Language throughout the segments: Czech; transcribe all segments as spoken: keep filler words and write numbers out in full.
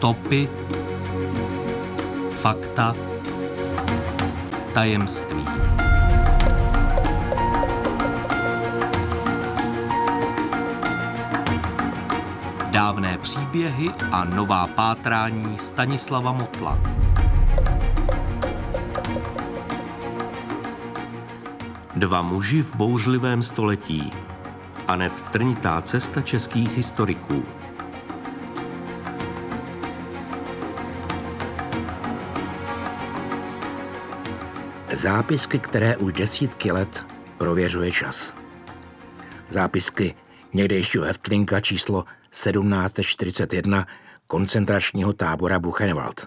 Stopy, fakta, tajemství. Dávné příběhy a nová pátrání Stanislava Motla. Dva muži v bouřlivém století. Aneb trnitá cesta českých historiků. Zápisky, které už desítky let prověřuje čas. Zápisky někdejšího häftlinga číslo sedmnáct set čtyřicet jedna koncentračního tábora Buchenwald.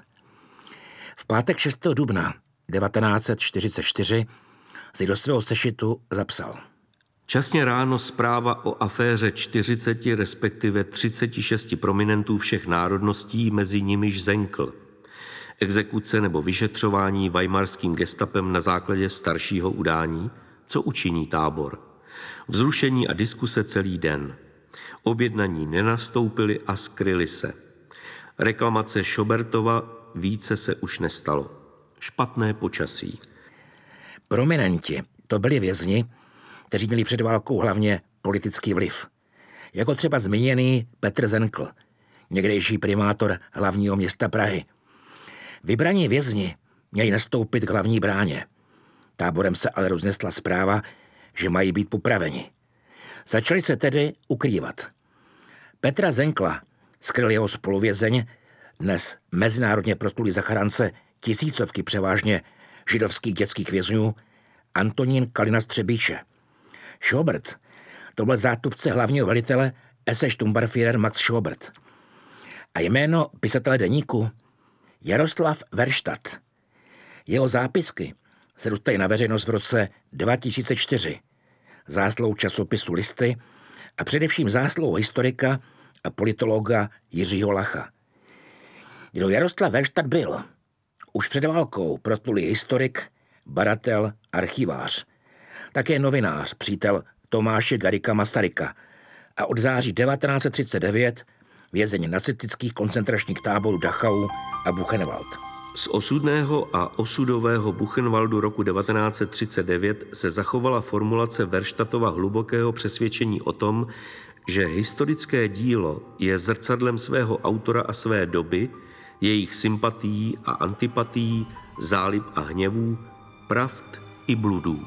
V pátek šestého dubna devatenáct set čtyřicet čtyři si do svého sešitu zapsal. Časně ráno zpráva o aféře čtyřiceti, respektive třiceti šesti prominentů všech národností, mezi nimiž Zenkl. Exekuce nebo vyšetřování weimarským gestapem na základě staršího udání, co učiní tábor. Vzrušení a diskuse celý den. Objednaní nenastoupili a skryli se. Reklamace Schobertova, více se už nestalo. Špatné počasí. Prominenti to byli vězni, kteří měli před válkou hlavně politický vliv. Jako třeba zmíněný Petr Zenkl, někdejší primátor hlavního města Prahy. Vybraní vězni měli nastoupit k hlavní bráně. Táborem se ale roznesla zpráva, že mají být popraveni. Začali se tedy ukrývat. Petra Zenkla skryl jeho spoluvězeň, dnes mezinárodně proslulý zachránce tisícovky převážně židovských dětských vězňů, Antonín Kalina Střebíče. Schobert, to byl zástupce hlavního velitele es es Sturmbannführer Max Schobert. A jméno pisatele deníku Jaroslav Verstadt. Jeho zápisky se dostaly na veřejnost v roce dva tisíce čtyři. Záslou časopisu Listy a především záslou historika a politologa Jiřího Lacha. Kdo Jaroslav Verstadt byl? Už před válkou proslulý historik, badatel, archivář. Také novinář, přítel Tomáše Garrigua Masaryka a od září devatenáct set třicet devět vězeň nacistických koncentračních táborů Dachau a Buchenwald. Z osudného a osudového Buchenwaldu roku devatenáct set třicet devět se zachovala formulace Verstadtova hlubokého přesvědčení o tom, že historické dílo je zrcadlem svého autora a své doby, jejich sympatií a antipatií, zálib a hněvů, pravd i bludů.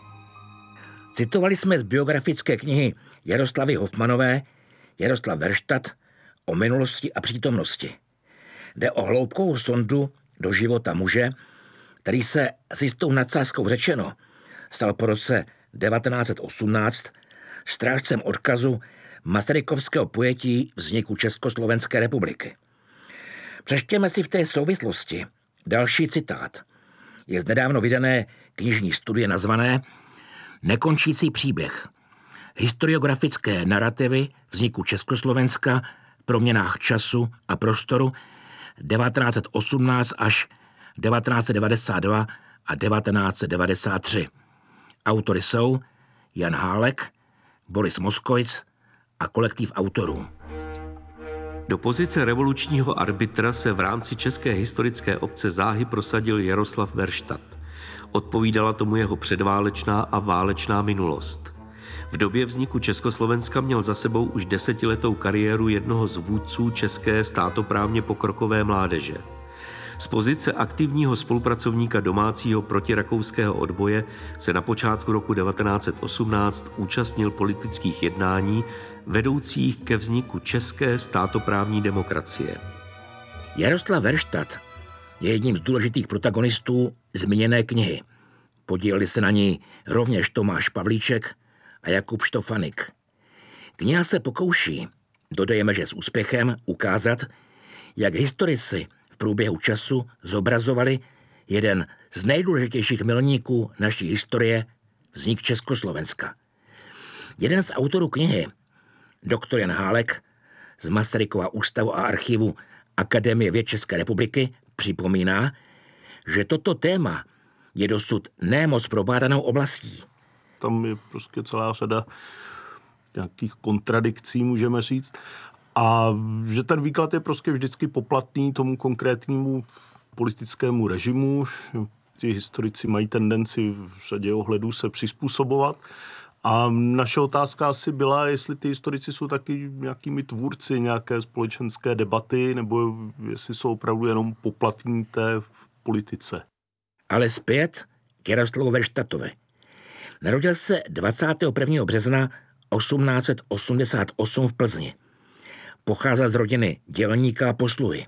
Citovali jsme z biografické knihy Jaroslavy Hofmanové Jaroslav Verstadt o minulosti a přítomnosti. Jde o hloubkovou sondu do života muže, který se s jistou nadsázkou řečeno stal po roce devatenáct set osmnáct strážcem odkazu masarykovského pojetí vzniku Československé republiky. Přečtěme si v té souvislosti další citát. Je z nedávno vydané knižní studie nazvané Nekončící příběh. Historiografické narrativy vzniku Československa, proměnách času a prostoru devatenáct set osmnáct až devatenáct set devadesát dva a devatenáct set devadesát tři. Autory jsou Jan Hálek, Boris Moskojc a kolektiv autorů. Do pozice revolučního arbitra se v rámci České historické obce záhy prosadil Jaroslav Verstadt. Odpovídala tomu jeho předválečná a válečná minulost. V době vzniku Československa měl za sebou už desetiletou kariéru jednoho z vůdců české státoprávně pokrokové mládeže. Z pozice aktivního spolupracovníka domácího protirakouského odboje se na počátku roku devatenáct set osmnáct účastnil politických jednání vedoucích ke vzniku české státoprávní demokracie. Jaroslav Verstadt je jedním z důležitých protagonistů zmíněné knihy. Podíleli se na ní rovněž Tomáš Pavlíček a Jakub Štofanik. Kniha se pokouší, dodejeme, že s úspěchem, ukázat, jak historici v průběhu času zobrazovali jeden z nejdůležitějších milníků naší historie, vznik Československa. Jeden z autorů knihy, doktor Jan Hálek z Masarykova ústavu a archivu Akademie věd České republiky, připomíná, že toto téma je dosud nemoc probádanou oblastí. Tam je prostě celá řada nějakých kontradikcí, můžeme říct. A že ten výklad je prostě vždycky poplatný tomu konkrétnímu politickému režimu. Ti historici mají tendenci v řadě ohledů se přizpůsobovat. A naše otázka asi byla, jestli ty historici jsou taky nějakými tvůrci nějaké společenské debaty, nebo jestli jsou opravdu jenom poplatní té v politice. Ale zpět k Jaroslavu Verštatovi. Narodil se dvacátého prvního března osmnáct set osmdesát osm v Plzni. Pocházel z rodiny dělníka a posluhy.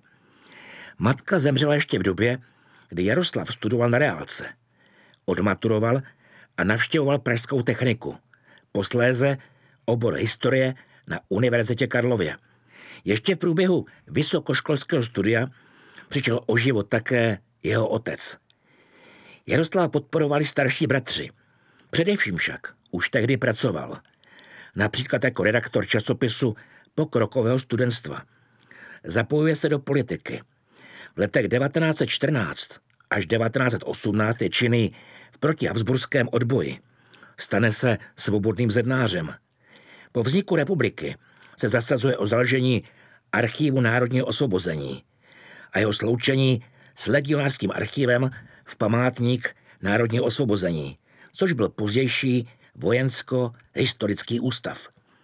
Matka zemřela ještě v době, kdy Jaroslav studoval na reálce. Odmaturoval a navštěvoval pražskou techniku. Posléze obor historie na Univerzitě Karlově. Ještě v průběhu vysokoškolského studia přišel o život také jeho otec. Jaroslava podporovali starší bratři. Především však už tehdy pracoval. Například jako redaktor časopisu Pokrokového studentstva. Zapojuje se do politiky. V letech devatenáct set čtrnáct až devatenáct set osmnáct je činný v protihabsburském odboji. Stane se svobodným zednářem. Po vzniku republiky se zasazuje o založení Archivu národního osvobození a jeho sloučení s legionářským archivem v Památník národního osvobození, což byl pozdější vojensko-historický ústav.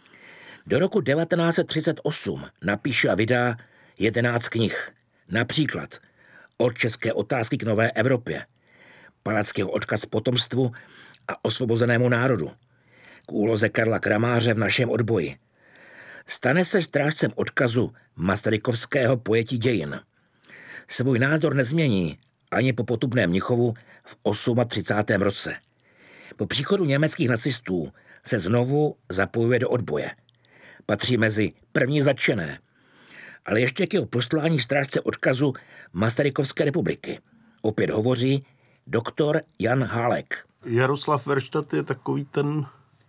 Do roku devatenáct set třicet osm napíše a vydá jedenáct knih, například Od české otázky k nové Evropě, Palackého odkaz potomstvu a osvobozenému národu, k úloze Karla Kramáře v našem odboji. Stane se strážcem odkazu masarykovského pojetí dějin. Svůj názor nezmění ani po potupném Mnichovu v třicátém osmém roce. Po příchodu německých nacistů se znovu zapojuje do odboje. Patří mezi první zatčené, ale ještě k jeho poslání strážce odkazu Masarykovské republiky. Opět hovoří doktor Jan Hálek. Jaroslav Verštat je takový ten,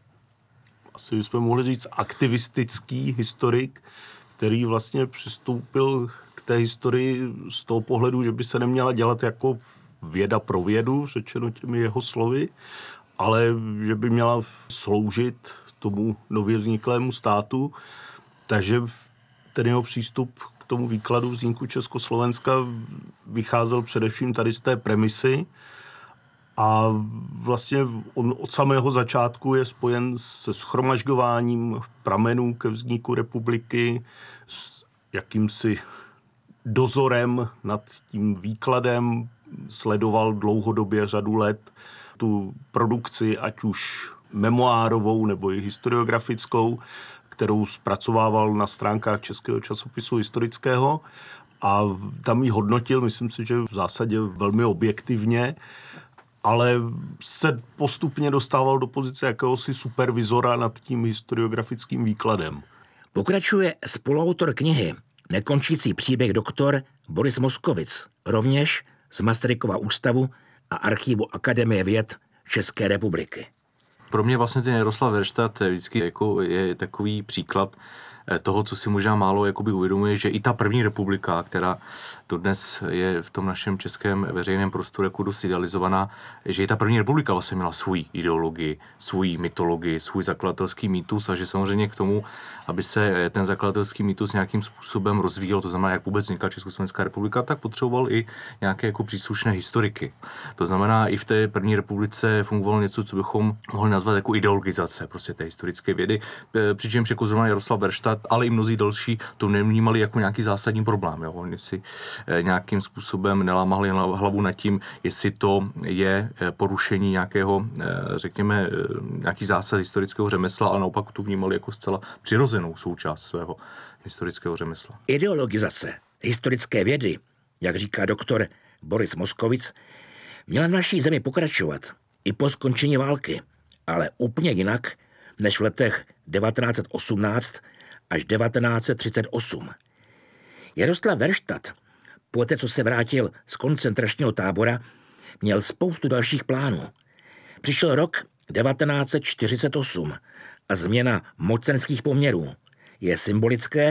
asi bychom mohli říct, aktivistický historik, který vlastně přistoupil k té historii z toho pohledu, že by se neměla dělat jako věda pro vědu, řečeno těmi jeho slovy, ale že by měla sloužit tomu nově vzniklému státu. Takže ten jeho přístup k tomu výkladu vzniku Československa vycházel především tady z té premisy a vlastně on od samého začátku je spojen se shromažďováním pramenů ke vzniku republiky, s jakýmsi dozorem nad tím výkladem, sledoval dlouhodobě řadu let tu produkci, ať už memoárovou nebo i historiografickou, kterou zpracovával na stránkách Českého časopisu historického a tam ji hodnotil, myslím si, že v zásadě velmi objektivně, ale se postupně dostával do pozice jakéhosi supervizora nad tím historiografickým výkladem. Pokračuje spoluautor knihy Nekončící příběh doktor Boris Moskovic, rovněž z Masarykova ústavu a archivu Akademie věd České republiky. Pro mě vlastně ten Jaroslav Verštat vždycky jako je takový příklad toho, co si možná málo jakoby uvědomuje, že i ta první republika, která dodnes je v tom našem českém veřejném prostoru jako dost idealizovaná, že i ta první republika vlastně měla svou ideologii, svou mytologii, svůj zakladatelský mýtus a že samozřejmě k tomu, aby se ten zakladatelský mýtus nějakým způsobem rozvíjel, to znamená, jak vůbec vznikla Československá republika, tak potřeboval i nějaké jako příslušné historiky. To znamená, i v té první republice fungovalo něco, co bychom mohli nazvat jako ideologizace prostě té historické vědy, přičemž jako zrovna Jaroslav Verštat, ale i mnozí další to nevnímali jako nějaký zásadní problém. Jo. Oni si nějakým způsobem nelámali hlavu nad tím, jestli to je porušení nějakého, řekněme, nějaký zásad historického řemesla, ale naopak to vnímali jako zcela přirozenou součást svého historického řemesla. Ideologizace historické vědy, jak říká doktor Boris Moskovic, měla v naší zemi pokračovat i po skončení války, ale úplně jinak než v letech devatenáct set osmnáct až devatenáct set třicet osm. Jaroslav Verštat, poté co se vrátil z koncentračního tábora, měl spoustu dalších plánů. Přišel rok devatenáct set čtyřicet osm a změna mocenských poměrů. Je symbolické,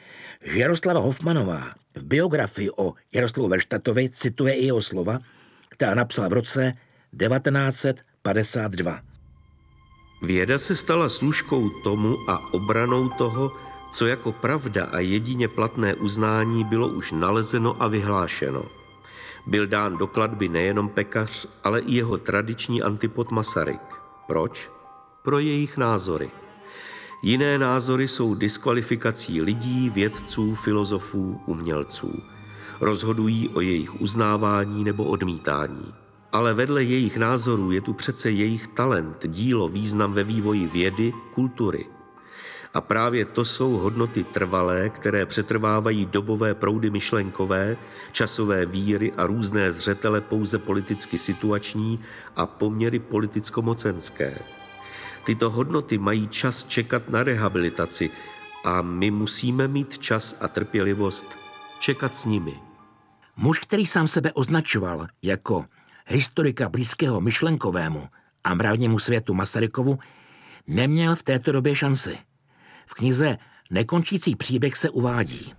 že Jaroslava Hofmanová v biografii o Jaroslavu Verštatovi cituje i jeho slova, která napsala v roce devatenáct set padesát dva. Věda se stala služkou tomu a obranou toho, co jako pravda a jedině platné uznání bylo už nalezeno a vyhlášeno. Byl dán do klatby nejenom pekař, ale i jeho tradiční antipod Masaryk. Proč? Pro jejich názory. Jiné názory jsou diskvalifikací lidí, vědců, filozofů, umělců. Rozhodují o jejich uznávání nebo odmítání. Ale vedle jejich názorů je tu přece jejich talent, dílo, význam ve vývoji vědy, kultury. A právě to jsou hodnoty trvalé, které přetrvávají dobové proudy myšlenkové, časové víry a různé zřetele pouze politicky situační a poměry politicko-mocenské. Tyto hodnoty mají čas čekat na rehabilitaci a my musíme mít čas a trpělivost čekat s nimi. Muž, který sám sebe označoval jako historika blízkého myšlenkovému a mravnímu světu Masarykovu, neměl v této době šanci. V knize Nekončící příběh se uvádí.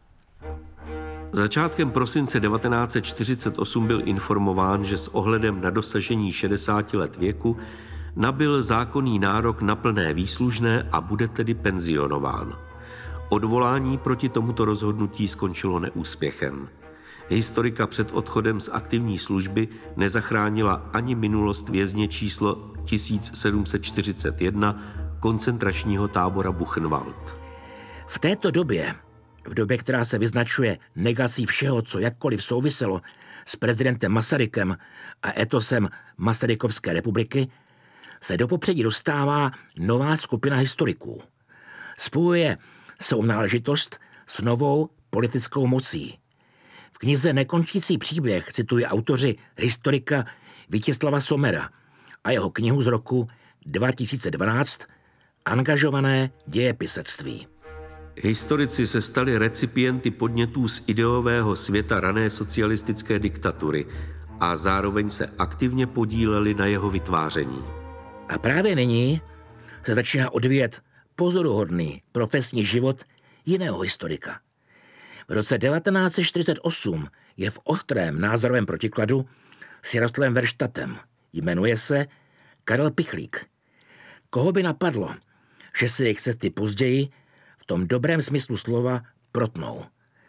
Začátkem prosince devatenáct set čtyřicet osm byl informován, že s ohledem na dosažení šedesáti let věku nabyl zákonný nárok na plné výslužné a bude tedy penzionován. Odvolání proti tomuto rozhodnutí skončilo neúspěchem. Historika před odchodem z aktivní služby nezachránila ani minulost vězně číslo tisíc sedm set čtyřicet jedna koncentračního tábora Buchenwald. V této době, v době, která se vyznačuje negací všeho, co jakkoliv souviselo s prezidentem Masarykem a etosem Masarykovské republiky, se do popředí dostává nová skupina historiků. Spojuje svou náležitost s novou politickou mocí. V knize Nekončící příběh citují autoři historika Vítězslava Sommera a jeho knihu z roku dva tisíce dvanáct Angažované dějepisectví. Historici se stali recipienty podnětů z ideového světa rané socialistické diktatury a zároveň se aktivně podíleli na jeho vytváření. A právě nyní se začíná odvíjet pozoruhodný profesní život jiného historika. V roce devatenáct set čtyřicet osm je v ostrém názorovém protikladu s Jaroslavem Verštatem. Jmenuje se Karel Pichlík. Koho by napadlo, že se jejich cesty později v tom dobrém smyslu slova protnou.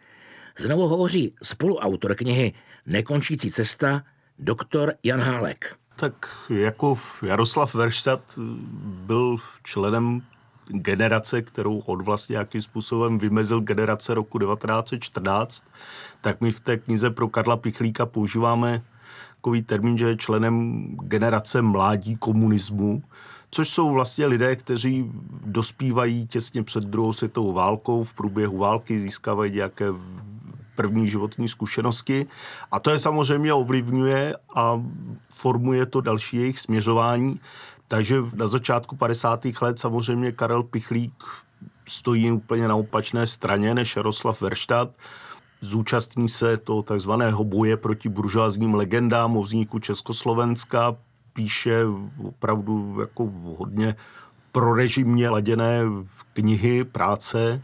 Znovu hovoří spoluautor knihy Nekončící cesta, doktor Jan Hálek. Tak jako Jaroslav Verštat byl členem generace, kterou on vlastně nějakým způsobem vymezil, generace roku devatenáct set čtrnáct, tak my v té knize pro Karla Pichlíka používáme takový termín, že je členem generace mládí komunismu, což jsou vlastně lidé, kteří dospívají těsně před druhou světovou válkou, v průběhu války získávají nějaké první životní zkušenosti a to je samozřejmě ovlivňuje a formuje to další jejich směřování. Takže na začátku padesátých let samozřejmě Karel Pichlík stojí úplně na opačné straně než Jaroslav Verštat. Zúčastní se toho takzvaného boje proti buržoazním legendám o vzniku Československa, píše opravdu jako hodně prorežimně laděné knihy, práce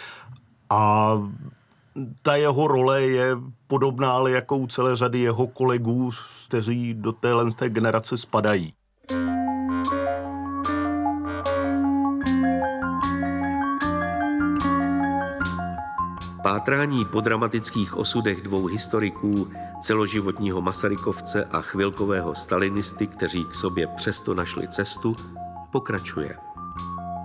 a ta jeho role je podobná, ale jako u celé řady jeho kolegů, kteří do téhle té generace spadají. Pátrání po dramatických osudech dvou historiků, celoživotního Masarykovce a chvilkového stalinisty, kteří k sobě přesto našli cestu, pokračuje.